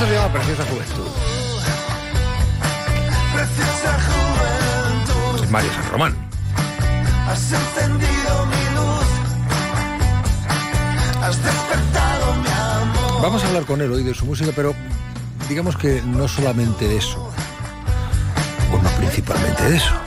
Esto se llama Preciosa Juventud. Es Mario San Román. Has encendido mi luz, has despertado mi amor. Vamos a hablar con él hoy de su música, pero digamos que no solamente de eso, o no principalmente de eso.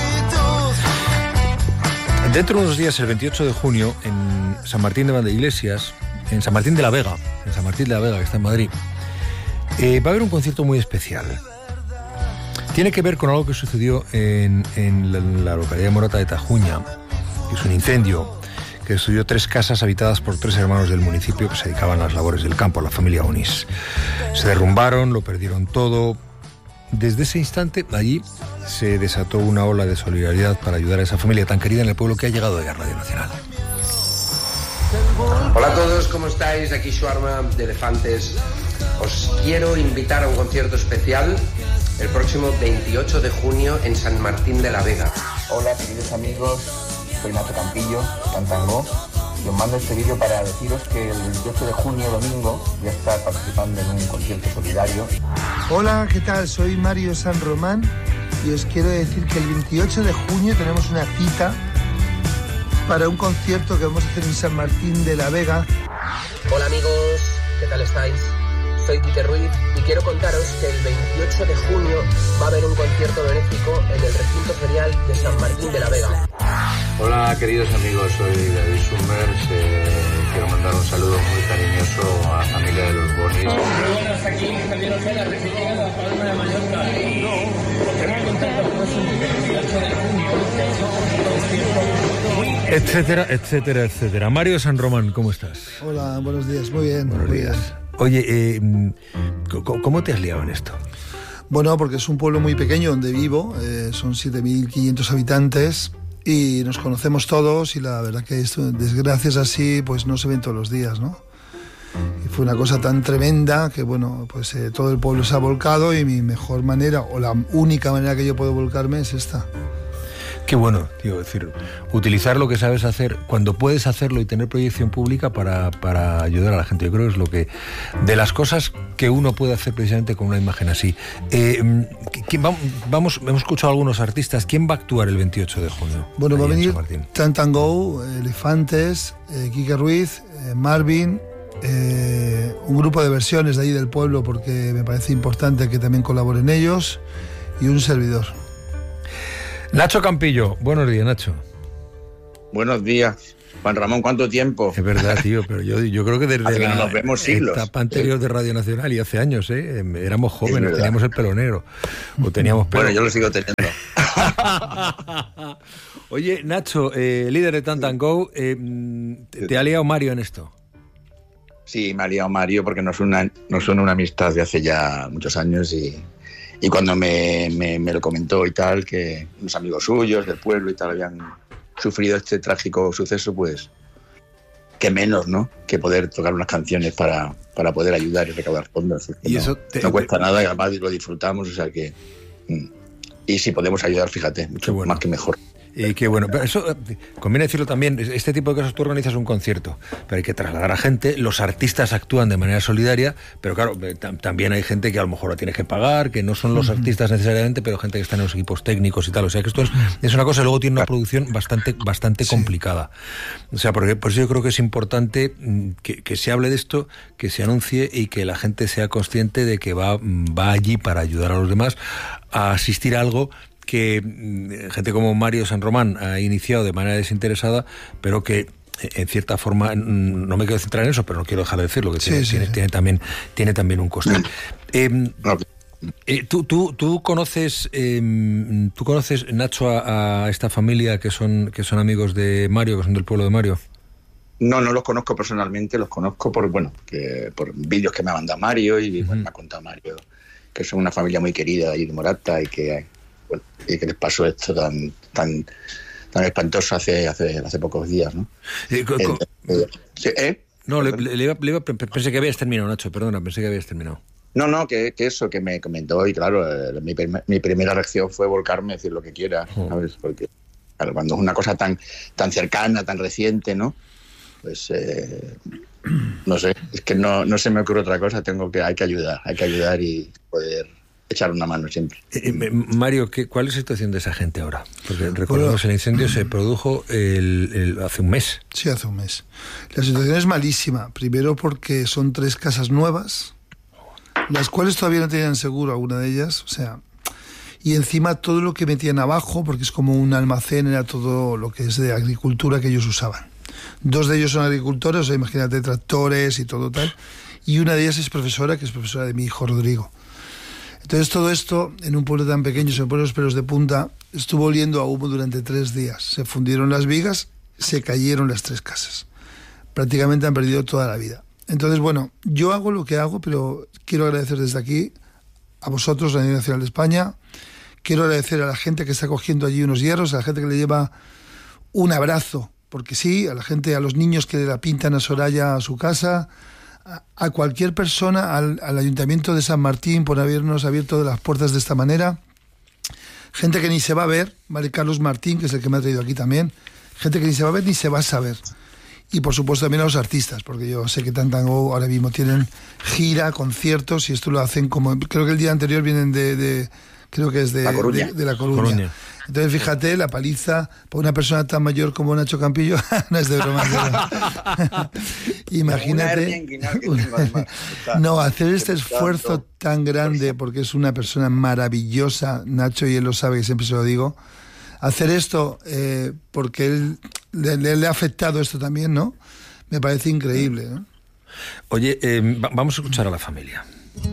Dentro de unos días, el 28 de junio, en San Martín de Valdeiglesias, en San Martín de la Vega, que está en Madrid, va a haber un concierto muy especial. Tiene que ver con algo que sucedió en la localidad de Morata de Tajuña, que es un incendio que destruyó 3 casas habitadas por 3 hermanos del municipio que se dedicaban a las labores del campo, la familia Onís. Se derrumbaron, lo perdieron todo. Desde ese instante, allí se desató una ola de solidaridad para ayudar a esa familia tan querida en el pueblo que ha llegado hoy a Radio Nacional. Hola a todos, ¿cómo estáis? Aquí Shuarma de Elefantes. Os quiero invitar a un concierto especial el próximo 28 de junio en San Martín de la Vega. Hola queridos amigos, soy Nacho Campillo, Tantangó, y os mando este vídeo para deciros que el 28 de junio, domingo, voy a estar participando en un concierto solidario. Hola, ¿qué tal? Soy Mario San Román y os quiero decir que el 28 de junio tenemos una cita para un concierto que vamos a hacer en San Martín de la Vega. Hola amigos, ¿qué tal estáis? Soy Quique Ruiz y quiero contaros que el 28 de junio va a haber un concierto benéfico en el recinto ferial de San Martín de la Vega. Hola queridos amigos, soy David Summers, quiero mandar un saludo muy cariñoso a la familia de los Bonis. Muy buenas, aquí Javier Ojeda, recibiendo a la Palma de Mallorca. Tenemos contacto el próximo 28 de junio, Etcétera, etcétera, etcétera. Mario San Román, ¿cómo estás? Hola, buenos días, muy bien. Buenos días. Oye, ¿cómo te has liado en esto? Bueno, porque es un pueblo muy pequeño donde vivo, son 7.500 habitantes y nos conocemos todos y la verdad que esto, desgracias así, pues no se ven todos los días, ¿no? Y fue una cosa tan tremenda que, bueno, pues todo el pueblo se ha volcado y mi mejor manera, o la única manera que yo puedo volcarme es esta. Qué bueno, tío, decir, utilizar lo que sabes hacer cuando puedes hacerlo y tener proyección pública para ayudar a la gente. Yo creo que es lo que, de las cosas que uno puede hacer precisamente con una imagen así. Hemos escuchado a algunos artistas. ¿Quién va a actuar el 28 de junio? Bueno, va a venir Tantangó, Elefantes, Quique Ruiz, Marvin, un grupo de versiones de ahí del pueblo porque me parece importante que también colaboren ellos y un servidor. Nacho Campillo, buenos días, Nacho. Buenos días, Juan Ramón, ¿cuánto tiempo? Es verdad, tío, pero yo creo que desde la nos vemos siglos. Etapa anterior de Radio Nacional y hace años, éramos jóvenes, teníamos el pelo negro, o teníamos pelo. Bueno, yo lo sigo teniendo. Oye, Nacho, líder de Tantangó, ¿te ha liado Mario en esto? Sí, me ha liado Mario porque nos une una amistad de hace ya muchos años y cuando me lo comentó y tal, que unos amigos suyos del pueblo y tal habían sufrido este trágico suceso, pues que menos, ¿no? Que poder tocar unas canciones para poder ayudar y recaudar fondos. Y eso no cuesta nada y además lo disfrutamos, o sea que... Y si podemos ayudar, fíjate, mucho bueno. Más que mejor. Qué bueno, pero eso conviene decirlo también, este tipo de cosas, tú organizas un concierto, pero hay que trasladar a gente, los artistas actúan de manera solidaria, pero claro, también hay gente que a lo mejor la tienes que pagar, que no son los artistas necesariamente, pero gente que está en los equipos técnicos y tal, o sea que esto es una cosa, luego tiene una producción bastante complicada, o sea, porque por eso yo creo que es importante que se hable de esto, que se anuncie y que la gente sea consciente de que va allí para ayudar a los demás a asistir a algo que gente como Mario San Román ha iniciado de manera desinteresada, pero que en cierta forma, no me quiero centrar en eso, pero no quiero dejar de decirlo, que tiene también un coste. ¿Tú conoces, Nacho, a esta familia que son amigos de Mario, que son del pueblo de Mario? No los conozco personalmente, los conozco por vídeos que me ha mandado Mario y me ha contado Mario que son una familia muy querida allí de Morata y que les pasó esto tan espantoso hace pocos días, ¿no? No, pensé que habías terminado, Nacho, perdona, pensé que habías terminado. No, que eso que me comentó y claro, mi primera reacción fue volcarme a decir lo que quiera, ¿sabes? Porque claro, cuando es una cosa tan cercana, tan reciente, ¿no? Pues no sé, es que no se me ocurre otra cosa, hay que ayudar y poder echar una mano siempre. Mario, ¿cuál es la situación de esa gente ahora? Porque recordemos, el incendio se produjo hace un mes. Sí, hace un mes. La situación es malísima. Primero porque son 3 casas nuevas, las cuales todavía no tenían seguro, alguna de ellas. O sea, y encima todo lo que metían abajo, porque es como un almacén, era todo lo que es de agricultura que ellos usaban. 2 de ellos son agricultores, o sea, imagínate, tractores y todo tal. Y una de ellas es profesora, que es profesora de mi hijo Rodrigo. Entonces todo esto, en un pueblo tan pequeño, se me ponen los pelos de punta, estuvo oliendo a humo durante 3 días. Se fundieron las vigas, se cayeron las 3 casas. Prácticamente han perdido toda la vida. Entonces, bueno, yo hago lo que hago, pero quiero agradecer desde aquí a vosotros, la Radio Nacional de España. Quiero agradecer a la gente que está cogiendo allí unos hierros, a la gente que le lleva un abrazo, porque sí, a la gente, a los niños que la pintan a Soraya a su casa, a cualquier persona, al Ayuntamiento de San Martín por habernos abierto las puertas de esta manera, gente que ni se va a ver, Mari Carlos Martín, que es el que me ha traído aquí también, gente que ni se va a ver ni se va a saber, y por supuesto también a los artistas, porque yo sé que Tantango ahora mismo tienen gira, conciertos, y esto lo hacen como, creo que el día anterior vienen creo que es de La Coruña. Entonces, fíjate, la paliza para una persona tan mayor como Nacho Campillo, no es de broma. Imagínate. No, hacer este esfuerzo tan grande, porque es una persona maravillosa, Nacho, y él lo sabe, que siempre se lo digo. Hacer esto, porque él le ha afectado esto también, ¿no? Me parece increíble, ¿no? Oye, vamos a escuchar a la familia.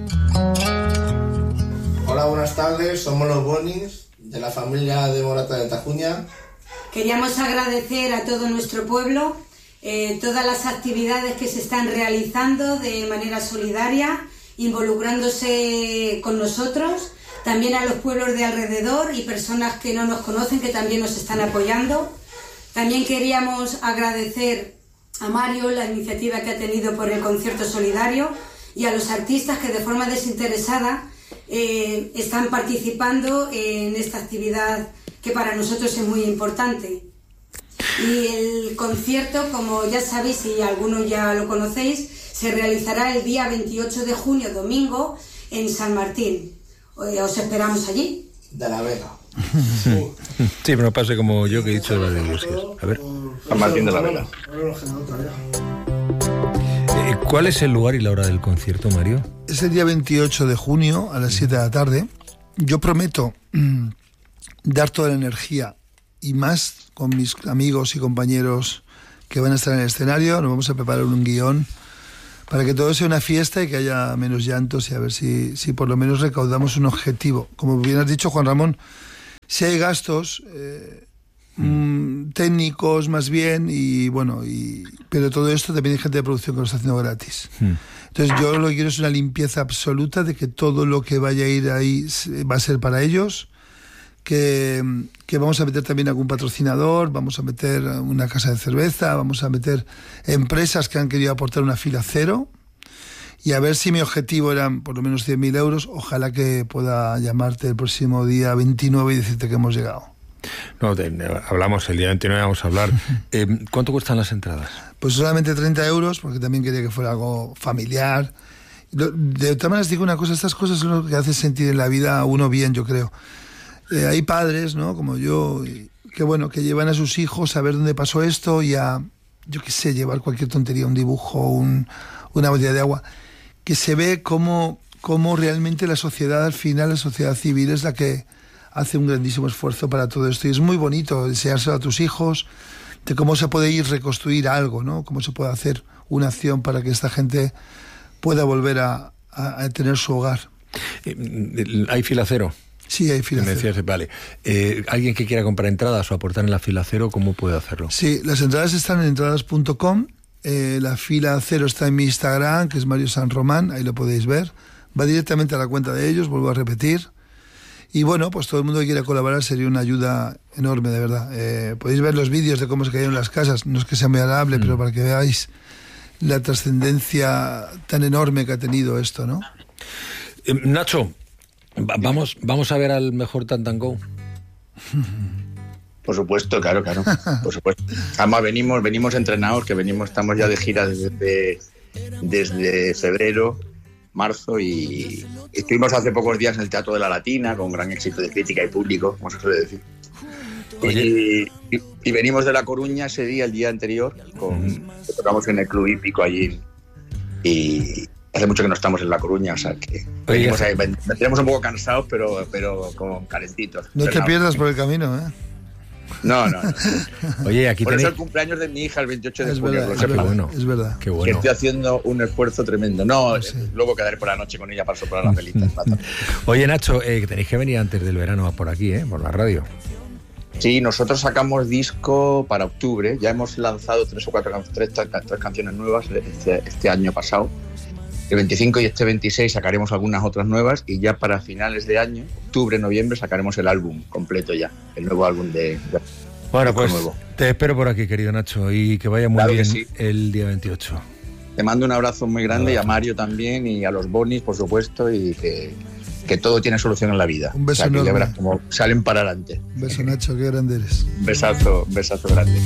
Hola, buenas tardes, somos los Bonis, de la familia de Morata de Tajuña. Queríamos agradecer a todo nuestro pueblo todas las actividades que se están realizando de manera solidaria, involucrándose con nosotros, también a los pueblos de alrededor y personas que no nos conocen que también nos están apoyando. También queríamos agradecer a Mario la iniciativa que ha tenido por el concierto solidario y a los artistas que de forma desinteresada están participando en esta actividad que para nosotros es muy importante. Y el concierto, como ya sabéis y algunos ya lo conocéis, se realizará el día 28 de junio, domingo, en San Martín. Os esperamos allí. De la Vega. Sí, pero no pase como yo que he dicho de las iglesias. A ver. San Martín de la Vega. ¿Cuál es el lugar y la hora del concierto, Mario? Es el día 28 de junio a las 7 de la tarde. Yo prometo dar toda la energía y más con mis amigos y compañeros que van a estar en el escenario. Nos vamos a preparar un guión para que todo sea una fiesta y que haya menos llantos y a ver si por lo menos recaudamos un objetivo. Como bien has dicho, Juan Ramón, si hay gastos técnicos más bien pero todo esto también hay gente de producción que lo está haciendo gratis. Entonces yo lo que quiero es una limpieza absoluta de que todo lo que vaya a ir ahí va a ser para ellos, que vamos a meter también algún patrocinador, vamos a meter una casa de cerveza, vamos a meter empresas que han querido aportar una fila cero, y a ver si mi objetivo eran por lo menos 100.000 euros, ojalá que pueda llamarte el próximo día 29 y decirte que hemos llegado. No, hablamos el día 29, vamos a hablar. ¿Cuánto cuestan las entradas? Pues solamente 30 euros, porque también quería que fuera algo familiar. De todas maneras digo una cosa, estas cosas son lo que hace sentir en la vida a uno bien, yo creo. Hay padres, ¿no?, como yo, que llevan a sus hijos a ver dónde pasó esto y a, yo qué sé, llevar cualquier tontería, un dibujo, una botella de agua, que se ve cómo realmente la sociedad, al final, la sociedad civil es la que hace un grandísimo esfuerzo para todo esto, y es muy bonito deseárselo a tus hijos, de cómo se puede ir reconstruir algo, ¿no?, cómo se puede hacer una acción para que esta gente pueda volver a tener su hogar. ¿Hay fila cero? Sí, hay fila cero. Vale. ¿Alguien que quiera comprar entradas o aportar en la fila cero, cómo puede hacerlo? Sí, las entradas están en entradas.com, la fila cero está en mi Instagram, que es Mario San Román, ahí lo podéis ver, va directamente a la cuenta de ellos, vuelvo a repetir. Y bueno, pues todo el mundo que quiera colaborar sería una ayuda enorme, de verdad. Podéis ver los vídeos de cómo se cayeron las casas, no es que sea muy agradable, pero para que veáis la trascendencia tan enorme que ha tenido esto, ¿no? Nacho, vamos a ver al mejor Tantango. Por supuesto, claro, por supuesto. Además venimos entrenados, estamos ya de gira desde febrero, marzo, y estuvimos hace pocos días en el Teatro de la Latina con gran éxito de crítica y público, como se suele decir. Y venimos de La Coruña ese día, el día anterior, tocamos en el Club Hípico allí, y hace mucho que no estamos en La Coruña, o sea que vendremos un poco cansados, pero con calentitos. No te pierdas por el camino, ¿eh? No. Oye, aquí por tenéis... eso el cumpleaños de mi hija el 28 de junio. Es verdad. Qué bueno. Que estoy haciendo un esfuerzo tremendo. Luego quedaré por la noche con ella para soplar las velitas. Oye, Nacho, tenéis que venir antes del verano por aquí, por la radio. Sí, nosotros sacamos disco para octubre. Ya hemos lanzado 3 canciones nuevas este año pasado. El 25 y este 26 sacaremos algunas otras nuevas, y ya para finales de año, octubre, noviembre, sacaremos el álbum completo ya, el nuevo álbum de bueno, pues nuevo. Te espero por aquí, querido Nacho, y que vaya muy bien el día 28. Te mando un abrazo muy grande, y a Mario también, y a los Bonis, por supuesto, y que todo tiene solución en la vida. Un beso enorme. Ya verás cómo salen para adelante. Un beso, Nacho, qué grande eres. Un besazo grande.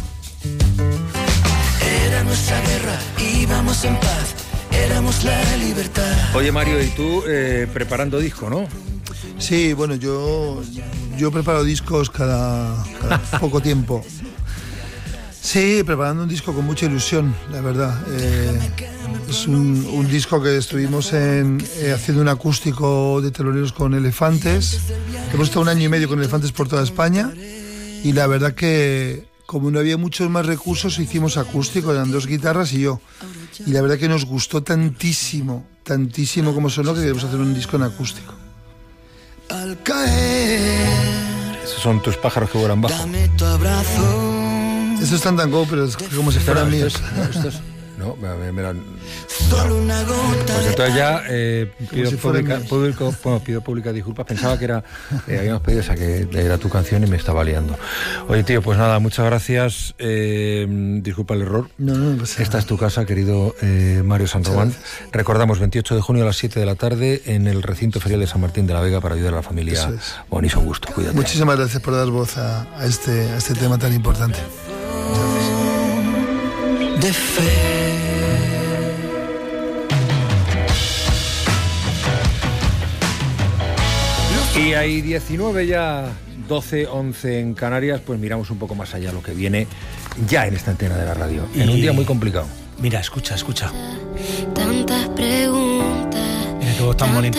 Era nuestra guerra, íbamos en paz. Éramos la libertad. Oye, Mario, y tú preparando disco, ¿no? Sí, bueno, yo preparo discos cada poco tiempo. Sí, preparando un disco con mucha ilusión, la verdad. Es un disco que estuvimos haciendo un acústico de teloneros con Elefantes. Hemos estado 1 año y medio con Elefantes por toda España, y la verdad que como no había muchos más recursos, hicimos acústico, eran 2 guitarras y yo. Y la verdad que nos gustó tantísimo como sonó, que queremos hacer un disco en acústico. Al caer, esos son tus pájaros que vuelan bajo. Dame tu abrazo. Estos están tan go, pero es como si fueran míos. No, me Solo una gota. Pues entonces ya pido públicas disculpas. Pensaba que habíamos pedido esa, que era tu canción, y me estaba liando. Oye, tío, pues nada, muchas gracias. Disculpa el error. No pasa. Esta es tu casa, querido Mario San Román. Recordamos, 28 de junio a las 7 de la tarde en el recinto ferial de San Martín de la Vega, para ayudar a la familia Bonis. Un gusto, cuídate. Muchísimas gracias por dar voz a este tema tan importante. De fe. Y hay 19 ya, 12, 11 en Canarias, pues miramos un poco más allá lo que viene ya en esta antena de la radio, en un día muy complicado. Mira, escucha. Tantas preguntas. Mira qué voz tan bonita.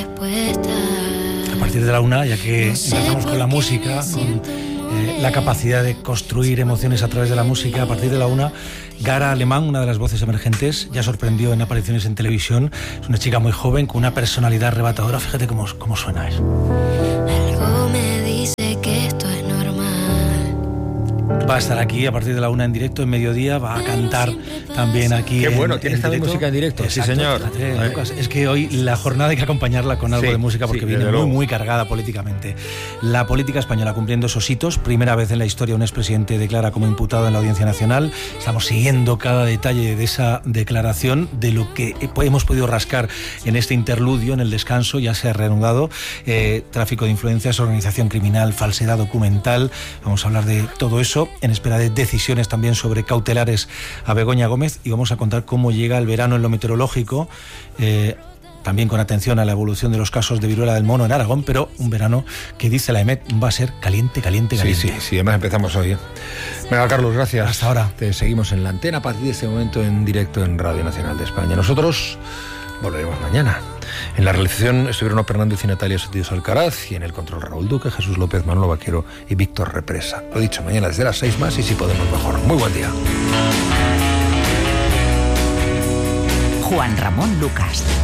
A partir de la 1, ya que empezamos con la música, con la capacidad de construir emociones a través de la música, a partir de la 1, Gara Alemán, una de las voces emergentes, ya sorprendió en apariciones en televisión. Es una chica muy joven, con una personalidad arrebatadora. Fíjate cómo suena eso. Algo me dice que esto es normal. Va a estar aquí a partir de la 1 en directo, en mediodía. Va a cantar también aquí. Qué bueno, tienes también música en directo. Exacto, sí, señor. Fíjate, Lucas, es que hoy la jornada hay que acompañarla con algo de música, porque viene muy cargada políticamente. La política española cumpliendo esos hitos. Primera vez en la historia un expresidente declara como imputado en la Audiencia Nacional. Estamos siguiendo cada detalle de esa declaración, de lo que hemos podido rascar en este interludio, en el descanso. Ya se ha reanudado tráfico de influencias, organización criminal, falsedad documental. Vamos a hablar de todo eso, en espera de decisiones también sobre cautelares a Begoña Gómez, y vamos a contar cómo llega el verano en lo meteorológico, también con atención a la evolución de los casos de viruela del mono en Aragón, pero un verano que dice la EMET va a ser caliente. Sí, además empezamos hoy. Venga, Carlos, gracias. Hasta ahora. Te seguimos en la antena a partir de este momento en directo en Radio Nacional de España. Nosotros volveremos mañana. En la realización estuvieron Fernández y Natalia Sotillos Alcaraz, y en el control Raúl Duque, Jesús López, Manolo Vaquero y Víctor Represa. Lo dicho, mañana desde las 6 más, y si podemos mejor. Muy buen día. Juan Ramón Lucas.